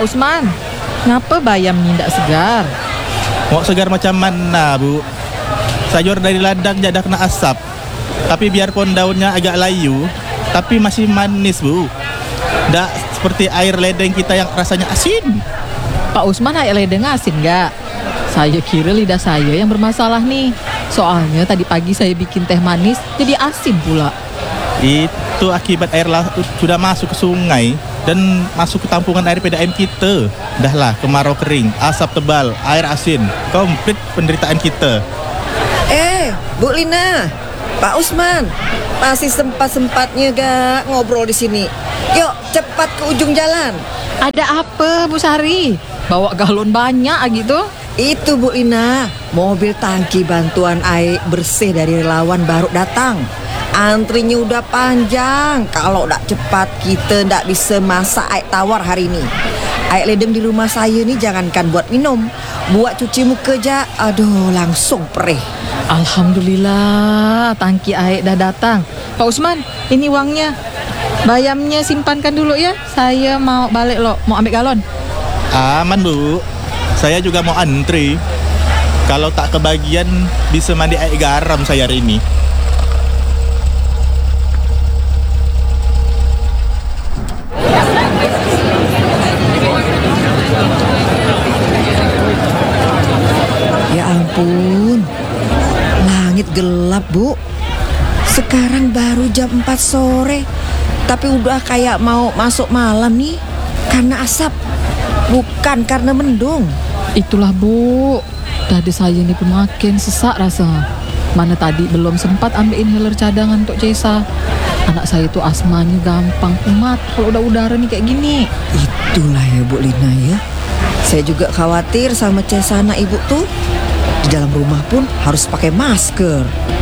Pak Usman, ngapa bayam ni ndak segar? Mau segar macam mana, Bu? Sayur dari ladang jadi kena asap. Tapi biarpun daunnya agak layu, tapi masih manis, Bu. Ndak seperti air ledeng kita yang rasanya asin. Pak Usman, air ledeng asin nggak? Saya kira lidah saya yang bermasalah nih. Soalnya tadi pagi saya bikin teh manis jadi asin pula. Itu akibat air laut sudah masuk ke sungai dan masuk ke tampungan air PDAM kita. Dahlah kemarau kering, asap tebal, air asin. Komplit penderitaan kita. Bu Lina, Pak Usman, masih sempat-sempatnya gak ngobrol di sini? Yuk, cepat ke ujung jalan. Ada apa, Bu Sari? Bawa galon banyak gitu? Itu Bu Lina, mobil tangki bantuan air bersih dari relawan baru datang. Antrinya udah panjang. Kalau tak cepat kita tak bisa masak air tawar hari ini. Air ledeng di rumah saya ni jangankan buat minum, buat cuci muka aja, aduh langsung perih. Alhamdulillah, tangki air dah datang. Pak Usman, ini uangnya. Bayamnya simpankan dulu ya. Saya mau balik loh, mau ambil galon. Aman, Bu. Saya juga mau antri. Kalau tak kebagian bisa mandi air garam saya hari ini. Ya ampun, langit gelap, Bu. Sekarang baru jam 4 sore, tapi udah kayak mau masuk malam nih. Karena asap, bukan karena mendung. Itulah, Bu. Dada saya ini pun makin sesak rasa. Mana tadi belum sempat ambil inhaler cadangan untuk Cesa. Anak saya itu asmanya gampang kumat kalau udah udara nih kayak gini. Itulah ya Bu Lina ya. Saya juga khawatir sama Cesa anak ibu tuh. Di dalam rumah pun harus pakai masker.